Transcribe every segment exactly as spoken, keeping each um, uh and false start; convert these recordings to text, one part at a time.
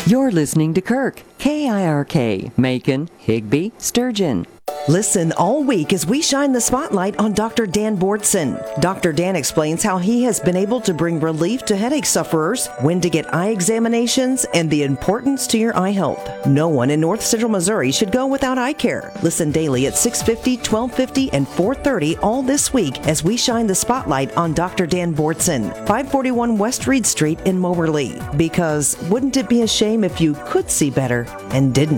You're listening to Kirk, K I R K, Macon, Higbee, Sturgeon. Listen all week as we shine the spotlight on Doctor Dan Bortson. Doctor Dan explains how he has been able to bring relief to headache sufferers, when to get eye examinations, and the importance to your eye health. No one in North Central Missouri should go without eye care. Listen daily at six fifty, twelve fifty, and four thirty all this week as we shine the spotlight on Doctor Dan Bortson, five forty-one West Reed Street in Moberly. Because wouldn't it be a shame if you could see better and didn't?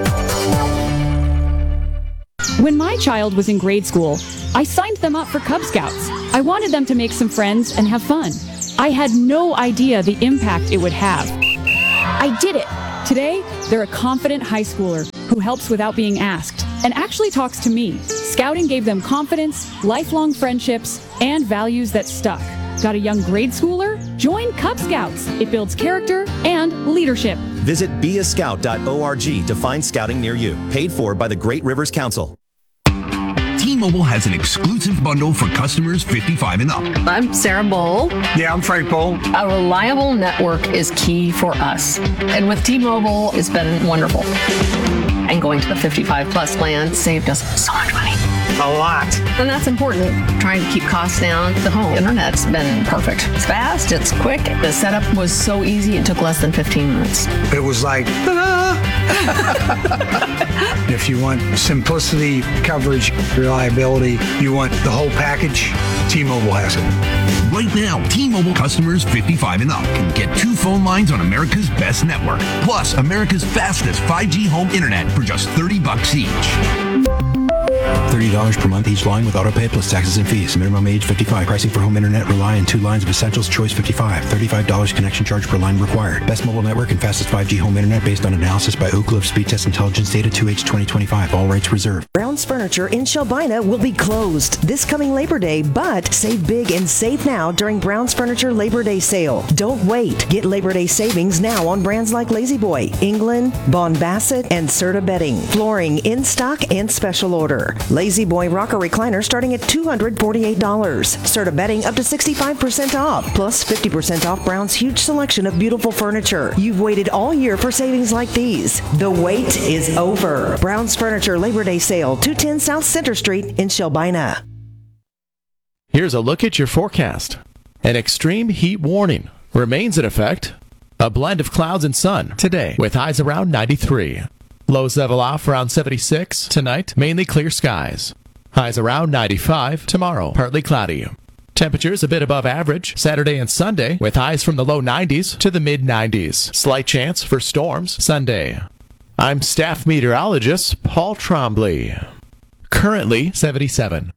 When my child was in grade school, I signed them up for Cub Scouts. I wanted them to make some friends and have fun. I had no idea the impact it would have. I did it. Today, they're a confident high schooler who helps without being asked and actually talks to me. Scouting gave them confidence, lifelong friendships, and values that stuck. Got a young grade schooler? Join Cub Scouts. It builds character and leadership. Visit be a scout dot org to find scouting near you. Paid for by the Great Rivers Council. T-Mobile has an exclusive bundle for customers fifty-five and up. I'm Sarah Bowl. Yeah, I'm Frank Bowl. A reliable network is key for us. And with T-Mobile, it's been wonderful. And going to the fifty-five plus plan saved us so much money. A lot. And that's important. Trying to keep costs down. The home internet's been perfect. It's fast, it's quick. The setup was so easy, it took less than fifteen minutes. It was like, if you want simplicity, coverage, reliability, you want the whole package, T-Mobile has it. Right now, T-Mobile customers fifty-five and up can get two phone lines on America's best network, plus America's fastest five G home internet for just thirty bucks each. thirty dollars per month each line with autopay plus taxes and fees. Minimum age fifty-five. Pricing for home internet rely on two lines of Essentials Choice fifty-five. thirty-five dollars connection charge per line required. Best mobile network and fastest five G home internet based on analysis by Ookla of Speed Test Intelligence data two H twenty twenty-five. All rights reserved. Brown's Furniture in Shelbina will be closed this coming Labor Day, but save big and save now during Brown's Furniture Labor Day sale. Don't wait. Get Labor Day savings now on brands like Lazy Boy, England, Bon Bassett, and Serta Bedding. Flooring in stock and special order. Lazy Boy rocker recliner starting at two hundred forty-eight dollars. Serta Bedding up to sixty-five percent off, plus fifty percent off Brown's huge selection of beautiful furniture. You've waited all year for savings like these. The wait is over. Brown's Furniture Labor Day sale, two ten South Center Street in Shelbina. Here's a look at your forecast. An extreme heat warning remains in effect. A blend of clouds and sun today with highs around ninety-three. Lows level off around seventy-six. Tonight, mainly clear skies. Highs around ninety-five. Tomorrow, partly cloudy. Temperatures a bit above average Saturday and Sunday with highs from the low nineties to the mid nineties. Slight chance for storms Sunday. I'm staff meteorologist Paul Trombley. Currently seventy-seven.